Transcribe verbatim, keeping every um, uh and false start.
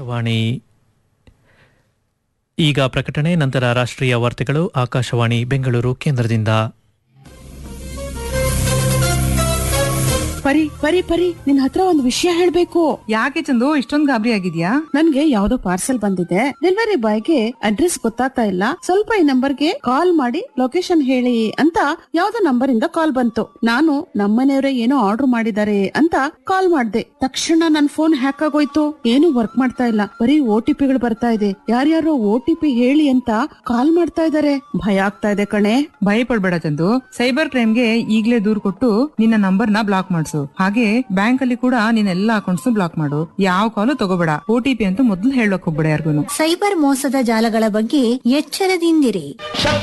ಆಕಾಶವಾಣಿ. ಈಗ ಪ್ರಕಟಣೆ, ನಂತರ ರಾಷ್ಟ್ರೀಯ ವಾರ್ತೆಗಳು ಆಕಾಶವಾಣಿ ಬೆಂಗಳೂರು ಕೇಂದ್ರದಿಂದ. ಪರಿ ಪರಿ ಪರಿ ನಿನ್ ಹತ್ರ ಒಂದು ವಿಷಯ ಹೇಳ್ಬೇಕು. ಯಾಕೆ ಚಂದು ಇಷ್ಟೊಂದು ಗಾಬರಿ ಆಗಿದ್ಯಾ? ನನ್ಗೆ ಯಾವ್ದೋ ಪಾರ್ಸೆಲ್ ಬಂದಿದೆ. ಡೆಲಿವರಿ ಬಾಯ್ಗೆ ಅಡ್ರೆಸ್ ಗೊತ್ತಾಗ್ತಾ ಇಲ್ಲ. ಸ್ವಲ್ಪ ಈ ನಂಬರ್ಗೆ ಕಾಲ್ ಮಾಡಿ ಲೊಕೇಶನ್ ಹೇಳಿ ಅಂತ ಯಾವ್ದೋ ನಂಬರ್ ಇಂದ ಕಾಲ್ ಬಂತು. ನಾನು ನಮ್ಮನೆಯವರೇ ಏನೋ ಆರ್ಡರ್ ಮಾಡಿದ್ದಾರೆ ಅಂತ ಕಾಲ್ ಮಾಡ್ದೆ. ತಕ್ಷಣ ನನ್ ಫೋನ್ ಹ್ಯಾಕ್ ಆಗೋಯ್ತು. ಏನು ವರ್ಕ್ ಮಾಡ್ತಾ ಇಲ್ಲ. ಬರೀ ಓ ಟಿ ಪಿಗಳು ಬರ್ತಾ ಇದೆ. ಯಾರ್ಯಾರೋ ಓ ಟಿ ಪಿ ಹೇಳಿ ಅಂತ ಕಾಲ್ ಮಾಡ್ತಾ ಇದಾರೆ. ಭಯ ಆಗ್ತಾ ಇದೆ ಕಣೆ. ಭಯ ಪಡ್ಬೇಡ ಚಂದು, ಸೈಬರ್ ಕ್ರೈಮ್ಗೆ ಈಗ್ಲೇ ದೂರ್ ಕೊಟ್ಟು ನಿನ್ನ ನಂಬರ್ ನ ಬ್ಲಾಕ್ ಮಾಡಿಸು. ಹಾಗೆ ಬ್ಯಾಂಕ್ ಅಲ್ಲಿ ಕೂಡ ನಿನ್ನ ಎಲ್ಲಾ ಅಕೌಂಟ್ಸ್ ಬ್ಲಾಕ್ ಮಾಡು. ಯಾವ ಕಾಲು ತಗೋಬೇಡ. ಓ ಟಿ ಪಿ ಅಂತ ಮೊದಲು ಹೇಳಕ್ ಹೋಗ್ಬೇಡ ಯಾರಿಗೂ. ಸೈಬರ್ ಮೋಸದ ಜಾಲಗಳ ಬಗ್ಗೆ ಎಚ್ಚರದಿಂದಿರಿ.